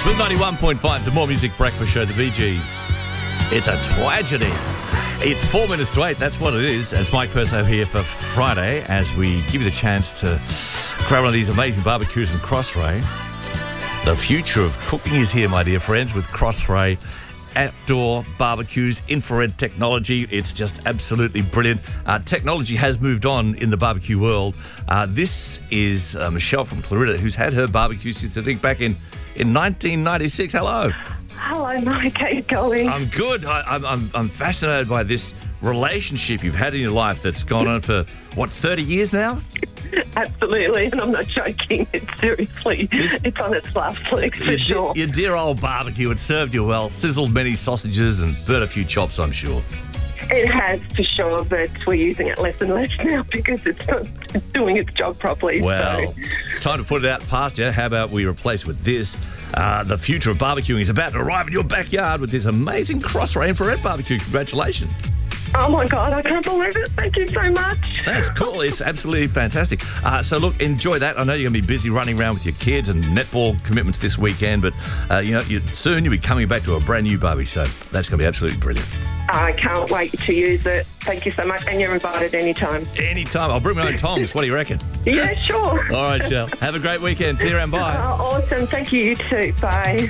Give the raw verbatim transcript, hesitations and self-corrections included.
Smooth ninety-one point five, the More Music Breakfast Show, the Bee Gees. It's a tragedy. It's four minutes to eight, that's what it is. It's Mike Perso here for Friday as we give you the chance to grab one of these amazing barbecues from Crossrae. The future of cooking is here, my dear friends, with Crossrae outdoor barbecues, infrared technology. It's just absolutely brilliant. Uh, technology has moved on in the barbecue world. Uh, this is uh, Michelle from Clarita, who's had her barbecue since I think back in, in nineteen ninety-six. Hello. Hello, Mike. How you going? I'm good. I, I'm, I'm, I'm fascinated by this relationship you've had in your life that's gone on for, what, thirty years now? Absolutely, and I'm not joking. It's seriously, It's- it's on its last legs for Your, sure. de- your dear old barbecue, it served you well, sizzled many sausages and burnt a few chops, I'm sure. It has for sure, but we're using it less and less now because it's not doing its job properly. Well, so. it's time to put it out past you. How about we replace with this? Uh, the future of barbecuing is about to arrive in your backyard with this amazing Crossrae infrared barbecue. Congratulations. Oh my God, I can't believe it. Thank you so much. That's cool. It's absolutely fantastic. Uh, so, look, enjoy that. I know you're going to be busy running around with your kids and netball commitments this weekend, but, uh, you know, you, soon you'll be coming back to a brand new barbie, so that's going to be absolutely brilliant. I can't wait to use it. Thank you so much, and you're invited anytime. Anytime. I'll bring my own tongs. What do you reckon? Yeah, sure. All right, Shell. Have a great weekend. See you around. Bye. Oh, awesome. Thank you. You too. Bye.